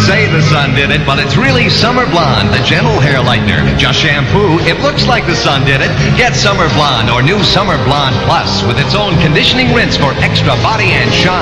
say the sun did it, but it's really Summer Blonde, the gentle hair lightener. Just shampoo, it looks like the sun did it. Get Summer Blonde or new Summer Blonde Plus with its own conditioning rinse for extra body and shine.